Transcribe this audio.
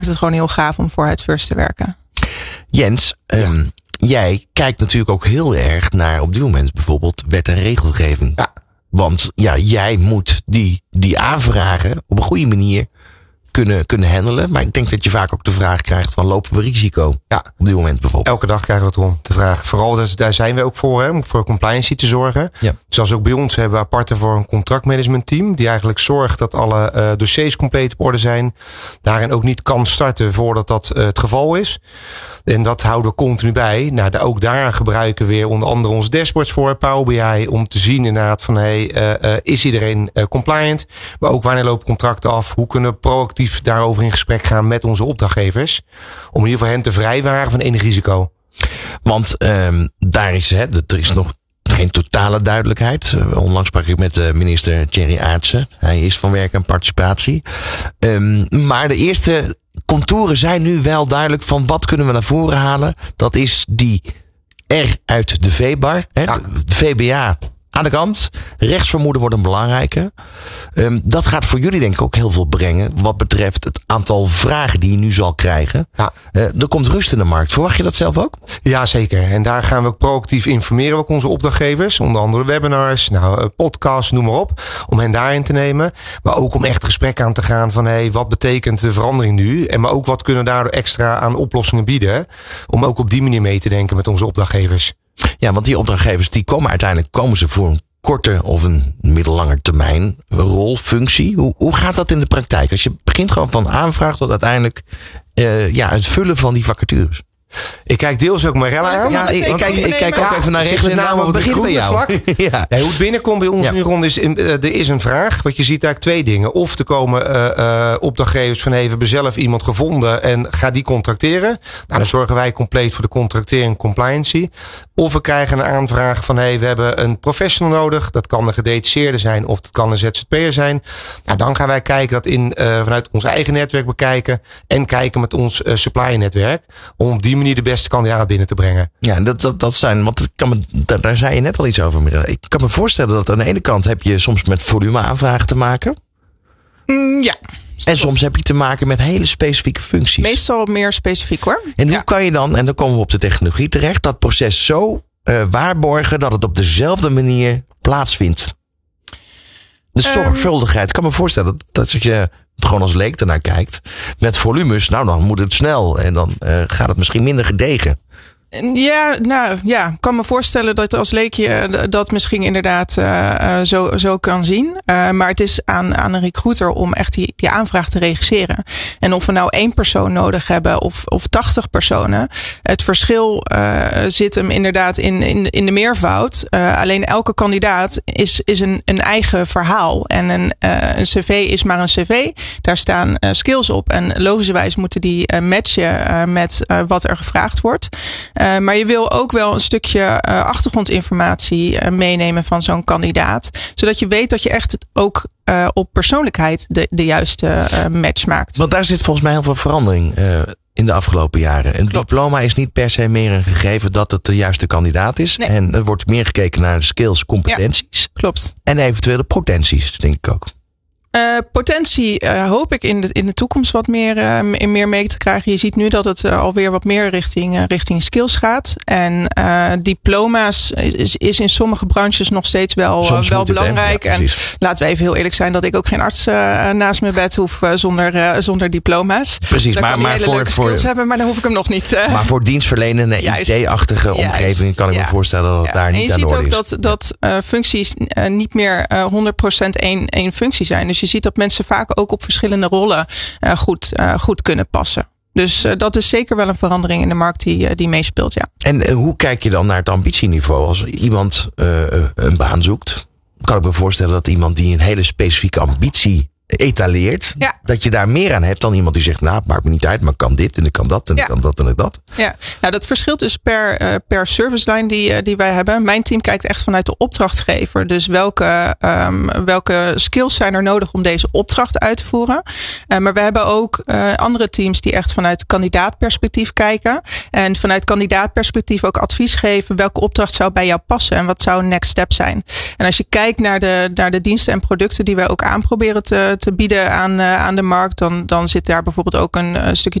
het gewoon heel gaaf om voor Headsfirst te werken. Jens, jij kijkt natuurlijk ook heel erg naar op dit moment bijvoorbeeld wet en regelgeving. Ja. Want jij moet die aanvragen op een goede manier kunnen handelen. Maar ik denk dat je vaak ook de vraag krijgt van lopen we risico? Ja. Op dit moment bijvoorbeeld. Elke dag krijgen we het om te vragen. Vooral daar zijn we ook voor, om voor compliance te zorgen. Ja. Zoals ook bij ons hebben we aparte voor een contractmanagement team. Die eigenlijk zorgt dat alle dossiers compleet op orde zijn. Daarin ook niet kan starten voordat dat het geval is. En dat houden we continu bij. Nou, ook daar gebruiken we weer onder andere onze dashboards voor, Power BI, om te zien inderdaad van is iedereen compliant? Maar ook wanneer lopen contracten af? Hoe kunnen we proactief daarover in gesprek gaan met onze opdrachtgevers? Om in ieder geval hen te vrijwaren van enig risico. Want daar is er is nog geen totale duidelijkheid. Onlangs sprak ik met minister Thierry Aartsen. Hij is van werk en participatie. Maar de eerste contouren zijn nu wel duidelijk van wat kunnen we naar voren halen. Dat is die R uit de V-bar. Ja. De VBA aan de kant. Rechtsvermoeden wordt een belangrijke. Dat gaat voor jullie denk ik ook heel veel brengen. Wat betreft het aantal vragen die je nu zal krijgen. Ja. Er komt rust in de markt. Verwacht je dat zelf ook? Ja, zeker. En daar gaan we ook proactief informeren ook onze opdrachtgevers. Onder andere webinars, podcasts, noem maar op. Om hen daarin te nemen. Maar ook om echt gesprek aan te gaan van wat betekent de verandering nu? Maar ook wat kunnen we daardoor extra aan oplossingen bieden? Om ook op die manier mee te denken met onze opdrachtgevers. Ja, want die opdrachtgevers die komen ze voor een korte of een middellange termijn rol, functie. Hoe gaat dat in de praktijk? Als je begint gewoon van aanvraag tot uiteindelijk het vullen van die vacatures. Ik kijk deels ook Marella aan. Ja, ik kijk ook even naar rechts en name op het begin bij vlak. Ja. Nee, hoe het binnenkomt bij ons nu rond is, er is een vraag. Want je ziet daar twee dingen. Of er komen opdrachtgevers van we hebben zelf iemand gevonden en ga die contracteren. Nou, dan zorgen wij compleet voor de contractering en compliancy. Of we krijgen een aanvraag van we hebben een professional nodig. Dat kan een gedetacheerde zijn of dat kan een ZZP'er zijn. Nou, dan gaan wij kijken dat vanuit ons eigen netwerk bekijken. En kijken met ons supplier netwerk. Om op die manier de beste kandidaat binnen te brengen. Ja, dat zijn, want daar zei je net al iets over, Mirella. Ik kan me voorstellen dat aan de ene kant heb je soms met volume aanvragen te maken. Ja. En soms heb je te maken met hele specifieke functies. Meestal meer specifiek hoor. En hoe kan je dan, en dan komen we op de technologie terecht, dat proces zo waarborgen dat het op dezelfde manier plaatsvindt? De zorgvuldigheid. Ik kan me voorstellen dat als je gewoon als leek ernaar kijkt, met volumes, dan moet het snel en dan gaat het misschien minder gedegen. Ja, ik kan me voorstellen dat als leekje dat misschien inderdaad zo kan zien. Maar het is aan een recruiter om echt die aanvraag te regisseren. En of we nou 1 persoon nodig hebben of 80 personen. Het verschil zit hem inderdaad in de meervoud. Alleen elke kandidaat is een eigen verhaal. En een cv is maar een cv. Daar staan skills op. En logischerwijs moeten die matchen met wat er gevraagd wordt. Maar je wil ook wel een stukje achtergrondinformatie meenemen van zo'n kandidaat. Zodat je weet dat je echt ook op persoonlijkheid de juiste match maakt. Want daar zit volgens mij heel veel verandering in de afgelopen jaren. Een diploma is niet per se meer een gegeven dat het de juiste kandidaat is. Nee. En er wordt meer gekeken naar de skills, competenties. Ja, klopt. En eventuele potenties, denk ik ook. Potentie hoop ik in de toekomst wat meer mee te krijgen. Je ziet nu dat het alweer wat meer richting skills gaat. En diploma's is in sommige branches nog steeds wel belangrijk. En laten we even heel eerlijk zijn dat ik ook geen arts naast mijn bed hoef zonder diploma's. Precies, dan maar voor skills hebben, maar dan hoef ik hem nog niet. Maar voor dienstverlenende IT-achtige omgeving kan ik me voorstellen dat daar niet aan de orde is. En je ziet ook dat functies niet meer 100% één functie zijn. Dus je ziet dat mensen vaak ook op verschillende rollen goed kunnen passen. Dus dat is zeker wel een verandering in de markt die meespeelt, ja. En hoe kijk je dan naar het ambitieniveau? Als iemand een baan zoekt, kan ik me voorstellen dat iemand die een hele specifieke ambitie etaleert, dat je daar meer aan hebt dan iemand die zegt, het maakt me niet uit, maar ik kan dit en ik kan dat en ik kan dat en dat. Ja, nou dat verschilt dus per service line die wij hebben. Mijn team kijkt echt vanuit de opdrachtgever. Dus welke skills zijn er nodig om deze opdracht uit te voeren. Maar we hebben ook andere teams die echt vanuit kandidaatperspectief kijken. En vanuit kandidaatperspectief ook advies geven welke opdracht zou bij jou passen en wat zou een next step zijn. En als je kijkt naar de diensten en producten die wij ook aanproberen te te bieden aan de markt, dan zit daar bijvoorbeeld ook een stukje